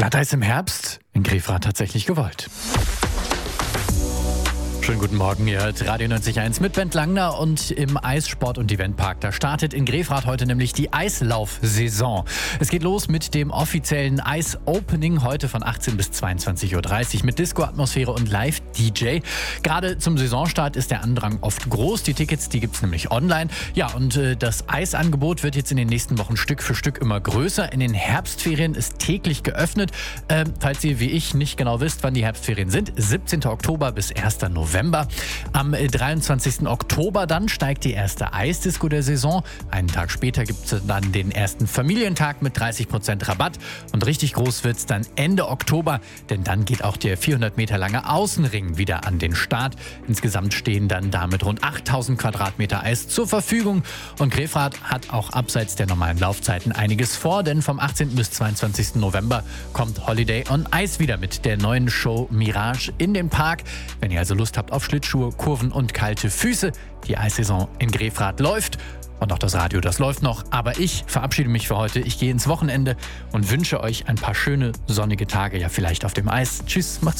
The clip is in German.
Glatteis im Herbst? In Grefrath tatsächlich gewollt. Schönen guten Morgen, ihr hört Radio 90.1 mit Bent Langner und im Eissport- und Eventpark. Da startet in Grefrath heute nämlich die Eislaufsaison. Es geht los mit dem offiziellen Eis-Opening heute von 18 bis 22.30 Uhr mit Disco-Atmosphäre und Live-DJ. Gerade zum Saisonstart ist der Andrang oft groß. Die Tickets, die gibt's nämlich online. Ja, und das Eisangebot wird jetzt in den nächsten Wochen Stück für Stück immer größer. In den Herbstferien ist täglich geöffnet. Falls ihr wie ich nicht genau wisst, wann die Herbstferien sind, 17. Oktober bis 1. November. Am 23. Oktober dann steigt die erste Eisdisco der Saison. Einen Tag später gibt es dann den ersten Familientag mit 30% Rabatt. Und richtig groß wird es dann Ende Oktober, denn dann geht auch der 400 Meter lange Außenring wieder an den Start. Insgesamt stehen dann damit rund 8000 Quadratmeter Eis zur Verfügung. Und Grefrath hat auch abseits der normalen Laufzeiten einiges vor, denn vom 18. bis 22. November kommt Holiday on Ice wieder mit der neuen Show Mirage in den Park. Wenn ihr also Lust habt auf Schlittschuhe, Kurven und kalte Füße, die Eissaison in Grefrath läuft. Und auch das Radio, das läuft noch. Aber ich verabschiede mich für heute. Ich gehe ins Wochenende und wünsche euch ein paar schöne, sonnige Tage. Ja, vielleicht auf dem Eis. Tschüss, macht's gut.